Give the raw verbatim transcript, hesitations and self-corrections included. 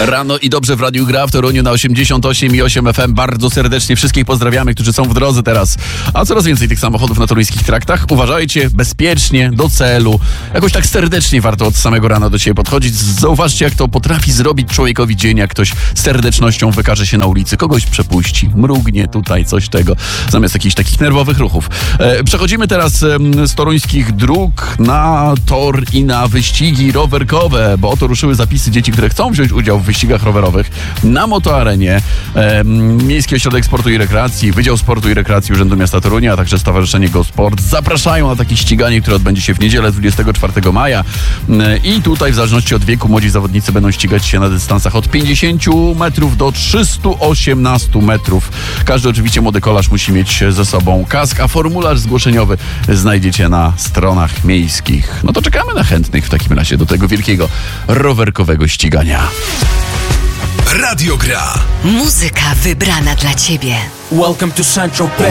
Rano i dobrze w Radiu Gra w Toruniu na osiemdziesiąt osiem i osiem F M. Bardzo serdecznie wszystkich pozdrawiamy, którzy są w drodze teraz. A coraz więcej tych samochodów na toruńskich traktach. Uważajcie, bezpiecznie, do celu. Jakoś tak serdecznie warto od samego rana do ciebie podchodzić. Zauważcie, jak to potrafi zrobić człowiekowi dzień, jak ktoś z serdecznością wykaże się na ulicy. Kogoś przepuści, mrugnie tutaj, coś tego, zamiast jakichś takich nerwowych ruchów. E, przechodzimy teraz e, z toruńskich dróg na tor i na wyścigi rowerkowe, bo oto ruszyły zapisy dzieci, które chcą wziąć udział w wyścigach rowerowych na Motoarenie. E, Miejski Ośrodek Sportu i Rekreacji, Wydział Sportu i Rekreacji Urzędu Miasta Torunia, a także Stowarzyszenie Go Sport zapraszają na takie ściganie, które odbędzie się w niedzielę dwudziestego czwartego maja. E, I tutaj w zależności od wieku młodzi zawodnicy będą ścigać się na dystansach od pięćdziesięciu metrów do trzystu osiemnastu metrów. Każdy oczywiście młody kolarz musi mieć ze sobą kask, a formularz zgłoszeniowy znajdziecie na stronach miejskich. No to czekamy na chętnych w takim razie do tego wielkiego rowerkowego ścigania. Radio Gra. Muzyka wybrana dla ciebie. Welcome to Central Perk.